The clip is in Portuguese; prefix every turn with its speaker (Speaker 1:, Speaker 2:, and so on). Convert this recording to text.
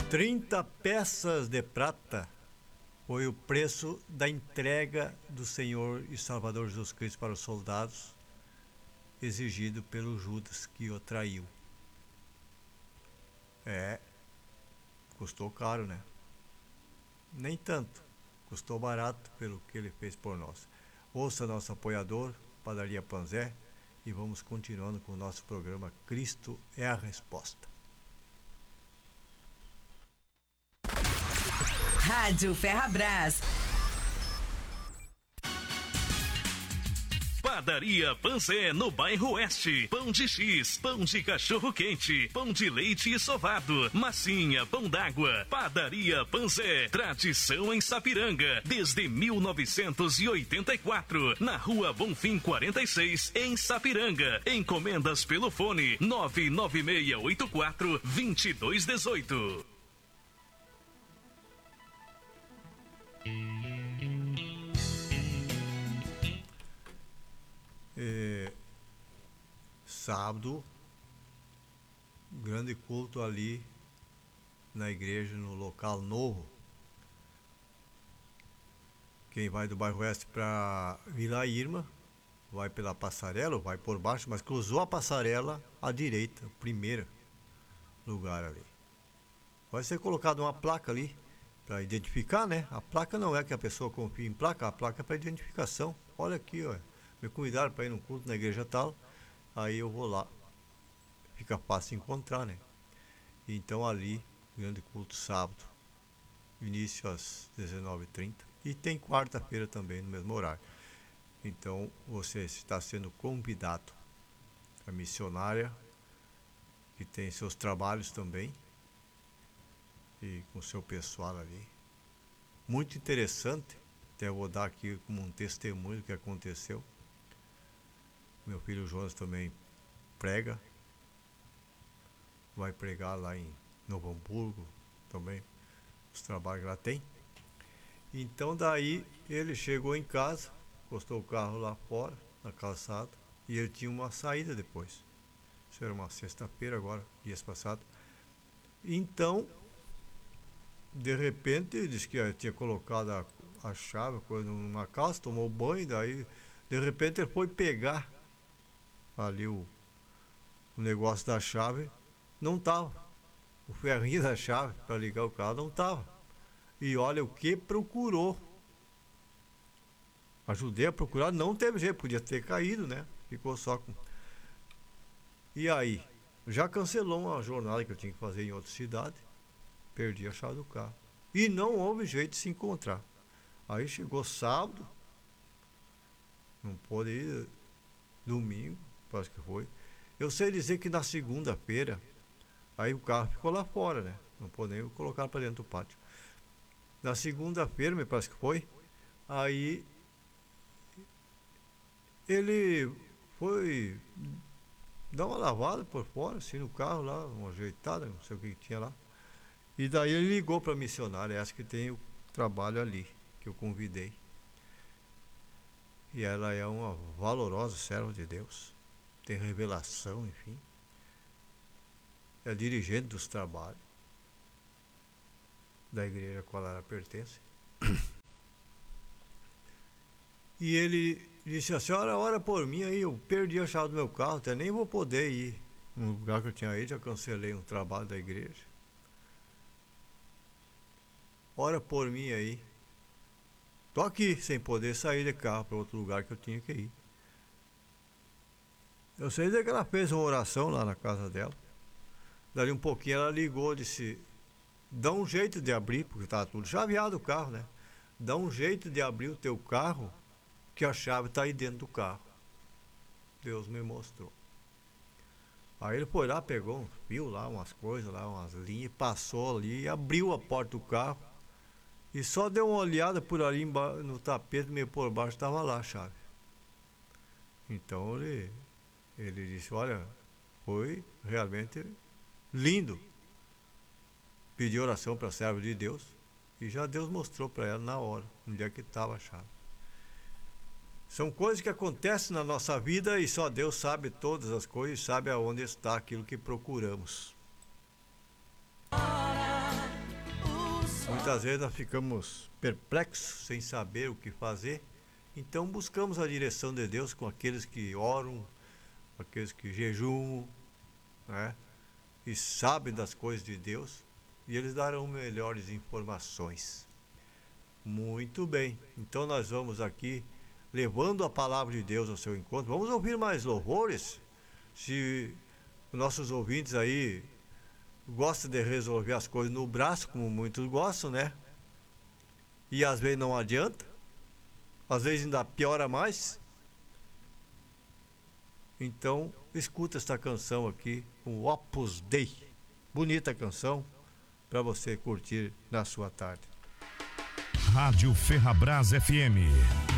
Speaker 1: 30 peças de prata foi o preço da entrega do Senhor e Salvador Jesus Cristo para os soldados, exigido pelo Judas que o traiu. Custou caro, né? Nem tanto, custou barato pelo que ele fez por nós. Ouça nosso apoiador, Padaria Panzé, e vamos continuando com o nosso programa Cristo é a Resposta.
Speaker 2: Rádio Ferrabras.
Speaker 3: Padaria Panzé, no bairro Oeste. Pão de X, pão de cachorro quente, pão de leite e sovado, massinha, pão d'água. Padaria Panzé, tradição em Sapiranga, desde 1984. Na Rua Bonfim 46, em Sapiranga. Encomendas pelo fone 99684-2218.
Speaker 1: Sábado, grande culto ali na igreja, no local novo. Quem vai do bairro Oeste para Vila Irma vai pela passarela, ou vai por baixo, mas cruzou a passarela à direita, o primeiro lugar ali. Vai ser colocada uma placa ali para identificar, né? A placa não é que a pessoa confie em placa, a placa é para identificação. Olha aqui, ó, me convidaram para ir num culto na igreja tal, aí eu vou lá. Fica fácil encontrar, né? Então ali, grande culto sábado, início às 19h30, e tem quarta-feira também no mesmo horário. Então você está sendo convidado. A missionária, que tem seus trabalhos também, e com seu pessoal ali. Muito interessante, até vou dar aqui como um testemunho do que aconteceu. Meu filho Jonas também prega, vai pregar lá em Novo Hamburgo também, os trabalhos que lá tem. Então daí ele chegou em casa, postou o carro lá fora, na calçada, e ele tinha uma saída depois. Isso era uma sexta-feira agora, dias passados. Então, de repente, ele disse que tinha colocado a chave numa calça, tomou banho, daí de repente ele foi pegar ali o negócio da chave, não estava. O ferrinho da chave para ligar o carro não estava. E olha o que procurou. Ajudei a procurar, não teve jeito, podia ter caído, né? Ficou só com. E aí? Já cancelou uma jornada que eu tinha que fazer em outra cidade. Perdi a chave do carro. E não houve jeito de se encontrar. Aí chegou sábado, não pôde ir, domingo, parece que foi. Eu sei dizer que na segunda-feira, aí o carro ficou lá fora, né? Não podemos colocar para dentro do pátio. Na segunda-feira, me parece que foi, aí ele foi dar uma lavada por fora, assim, no carro lá, uma ajeitada, não sei o que tinha lá. E daí ele ligou para a missionária, essa que tem o trabalho ali, que eu convidei. E ela é uma valorosa serva de Deus, tem revelação, enfim. É dirigente dos trabalhos da igreja a qual ela pertence. E ele disse: a senhora ora por mim aí, eu perdi a chave do meu carro, até nem vou poder ir no lugar que eu tinha ido, já cancelei um trabalho da igreja. Ora por mim aí. Tô aqui, sem poder sair de carro para outro lugar que eu tinha que ir. Eu sei que ela fez uma oração lá na casa dela. Dali um pouquinho ela ligou, disse: dá um jeito de abrir, porque estava tudo chaveado o carro, né? Dá um jeito de abrir o teu carro, que a chave está aí dentro do carro. Deus me mostrou. Aí ele foi lá, pegou um fio lá, umas coisas lá, umas linhas, passou ali e abriu a porta do carro. E só deu uma olhada por ali no tapete, meio por baixo, estava lá a chave. Então ele disse: olha, foi realmente lindo. Pedi oração para a serva de Deus e já Deus mostrou para ela na hora onde é que estava a chave. São coisas que acontecem na nossa vida e só Deus sabe todas as coisas, sabe aonde está aquilo que procuramos. Muitas vezes nós ficamos perplexos, sem saber o que fazer. Então buscamos a direção de Deus com aqueles que oram, aqueles que jejuam, né? E sabem das coisas de Deus, e eles darão melhores informações. Muito bem, então nós vamos aqui levando a palavra de Deus ao seu encontro. Vamos ouvir mais louvores. Se nossos ouvintes aí gostam de resolver as coisas no braço, como muitos gostam, né? E às vezes não adianta, às vezes ainda piora mais. Então, escuta esta canção aqui, o Opus Dei. Bonita canção para você curtir na sua tarde.
Speaker 4: Rádio Ferrabras FM.